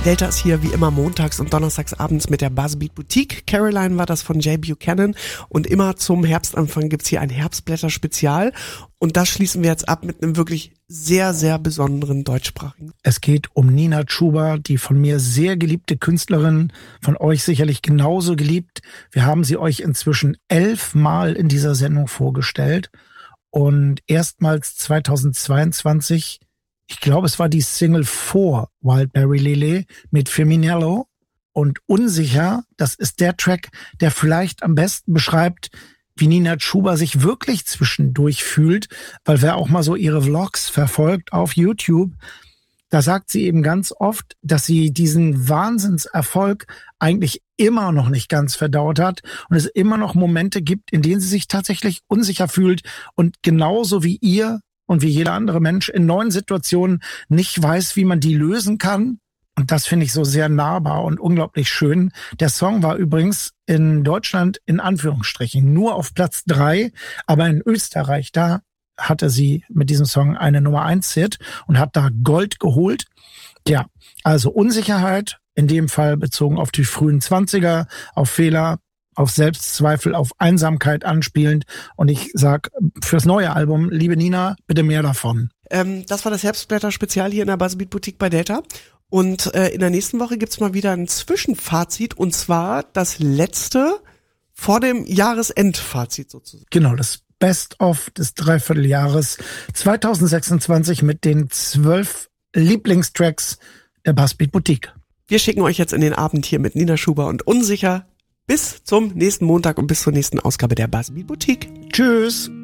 Delta ist hier wie immer montags und donnerstags abends mit der Buzzbeat Boutique. Caroline war das von Jay Buchanan und immer zum Herbstanfang gibt's hier ein Herbstblätter-Spezial und das schließen wir jetzt ab mit einem wirklich sehr, sehr besonderen deutschsprachigen. Es geht um Nina Chuba, die von mir sehr geliebte Künstlerin, von euch sicherlich genauso geliebt. Wir haben sie euch inzwischen 11 Mal in dieser Sendung vorgestellt und erstmals 2022. Ich glaube, es war die Single vor Wildberry Lily mit Feminello und Unsicher. Das ist der Track, der vielleicht am besten beschreibt, wie Nina Chuba sich wirklich zwischendurch fühlt, weil wer auch mal so ihre Vlogs verfolgt auf YouTube, da sagt sie eben ganz oft, dass sie diesen Wahnsinnserfolg eigentlich immer noch nicht ganz verdaut hat und es immer noch Momente gibt, in denen sie sich tatsächlich unsicher fühlt und genauso wie ihr und wie jeder andere Mensch in neuen Situationen nicht weiß, wie man die lösen kann. Und das finde ich so sehr nahbar und unglaublich schön. Der Song war übrigens in Deutschland in Anführungsstrichen nur auf Platz 3, aber in Österreich, da hatte sie mit diesem Song eine Nummer 1-Hit und hat da Gold geholt. Ja, also Unsicherheit, in dem Fall bezogen auf die frühen 20er, auf Fehler, auf Selbstzweifel, auf Einsamkeit anspielend. Und ich sag fürs neue Album, liebe Nina, bitte mehr davon. Das war das Herbstblätter-Spezial hier in der Buzzbeat Boutique bei Delta. Und in der nächsten Woche gibt's mal wieder ein Zwischenfazit und zwar das letzte vor dem Jahresendfazit sozusagen. Genau, das Best-of des Dreivierteljahres 2026 mit den 12 Lieblingstracks der Buzzbeat Boutique. Wir schicken euch jetzt in den Abend hier mit Nina Chuba und Unsicher. Bis zum nächsten Montag und bis zur nächsten Ausgabe der Buzzbeat Boutique. Tschüss!